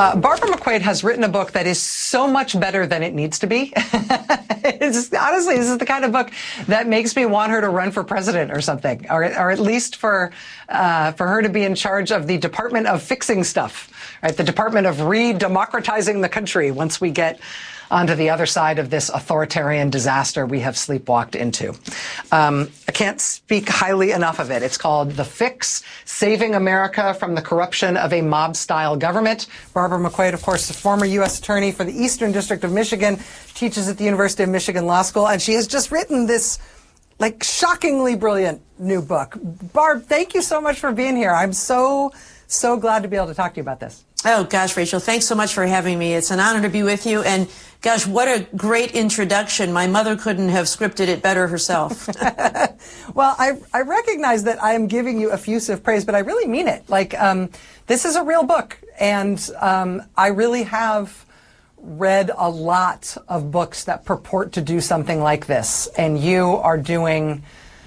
Barbara McQuade has written a book that is so much better than it needs to be. Honestly, this is the kind of book that makes me want her to run for president or something, or at least for her to be in charge of the Department of Fixing Stuff, right? The Department of Re-Democratizing the country once we get onto the other side of this authoritarian disaster we have sleepwalked into. I can't speak highly enough of it. It's called The Fix, Saving America from the Corruption of a Mob-Style Government. Barbara McQuade, of course, the former U.S. Attorney for the Eastern District of Michigan, teaches at the University of Michigan Law School, and she has just written this shockingly brilliant new book. Barb, thank you so much for being here. I'm so glad to be able to talk to you about this. Oh, gosh, Rachel, thanks so much for having me. It's an honor to be with you. And gosh, what a great introduction. My mother couldn't have scripted it better herself. Well, I recognize that I am giving you effusive praise, but I really mean it. This is a real book, and I really have read a lot of books that purport to do something like this, and you are doing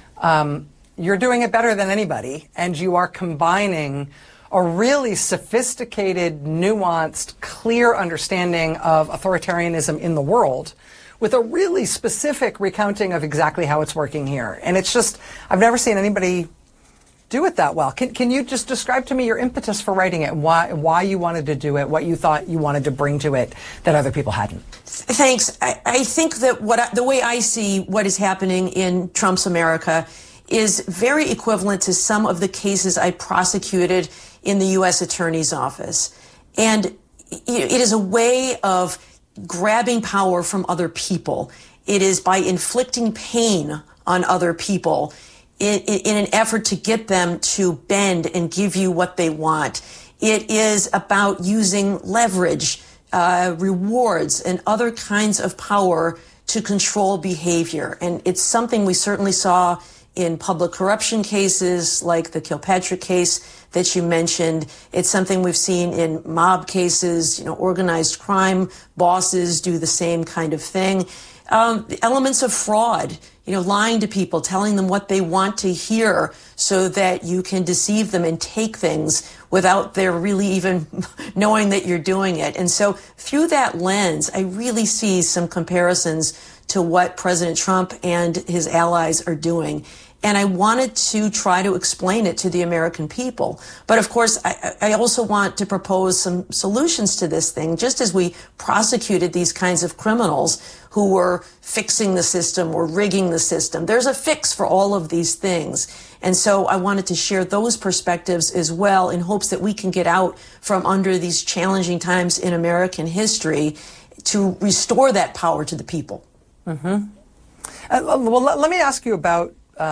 it better than anybody, and you are combining a really sophisticated, nuanced, clear understanding of authoritarianism in the world with a really specific recounting of exactly how it's working here. And it's just, I've never seen anybody do it that well. Can you just describe to me your impetus for writing it, why you wanted to do it, what you thought you wanted to bring to it that other people hadn't? Thanks. I think that the way I see what is happening in Trump's America is very equivalent to some of the cases I prosecuted in the U.S. Attorney's Office. And it is a way of grabbing power from other people. It is by inflicting pain on other people in an effort to get them to bend and give you what they want. It is about using leverage, rewards, and other kinds of power to control behavior. And it's something we certainly saw in public corruption cases like the Kilpatrick case that you mentioned. It's something we've seen in mob cases, organized crime bosses do the same kind of thing. Elements of fraud, lying to people, telling them what they want to hear so that you can deceive them and take things without their really even knowing that you're doing it. And so through that lens, I really see some comparisons to what President Trump and his allies are doing. And I wanted to try to explain it to the American people. But of course, I also want to propose some solutions to this thing, just as we prosecuted these kinds of criminals who were fixing the system or rigging the system. There's a fix for all of these things. And so I wanted to share those perspectives as well in hopes that we can get out from under these challenging times in American history to restore that power to the people. Mm-hmm. Well, let me ask you about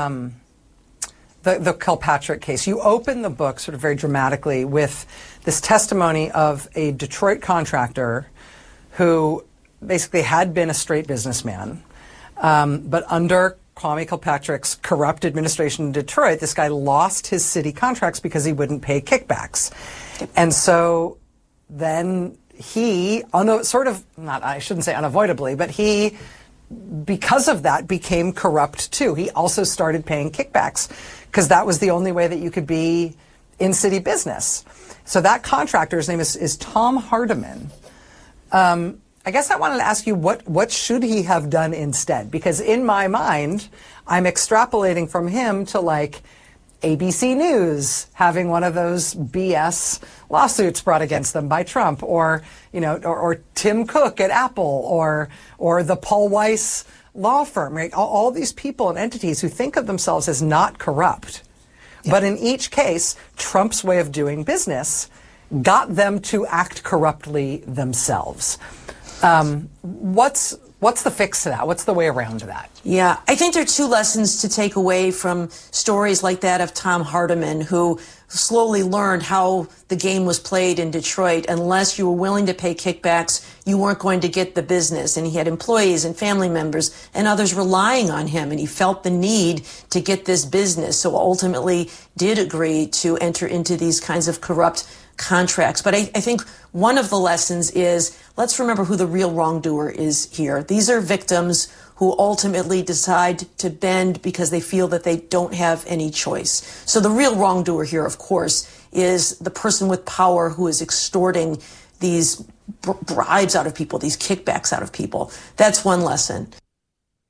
the Kilpatrick case. You open the book sort of very dramatically with this testimony of a Detroit contractor who basically had been a straight businessman, but under Kwame Kilpatrick's corrupt administration in Detroit, this guy lost his city contracts because he wouldn't pay kickbacks. And so then he, I shouldn't say unavoidably, but he, because of that, became corrupt too. He also started paying kickbacks because that was the only way that you could be in city business. So that contractor's name is Tom Hardiman. I guess I wanted to ask you, what should he have done instead? Because in my mind, I'm extrapolating from him to ABC News having one of those BS lawsuits brought against them by Trump, or Tim Cook at Apple, or the Paul Weiss law firm, right? All these people and entities who think of themselves as not corrupt. Yeah. But in each case, Trump's way of doing business got them to act corruptly themselves. What's the fix to that? What's the way around that? Yeah, I think there are two lessons to take away from stories like that of Tom Hardiman, who slowly learned how the game was played in Detroit. Unless you were willing to pay kickbacks, you weren't going to get the business. And he had employees and family members and others relying on him, and he felt the need to get this business. So ultimately did agree to enter into these kinds of corrupt contracts. But I think one of the lessons is, let's remember who the real wrongdoer is here. These are victims who ultimately decide to bend because they feel that they don't have any choice. So the real wrongdoer here, of course, is the person with power who is extorting these bribes out of people, these kickbacks out of people. That's one lesson.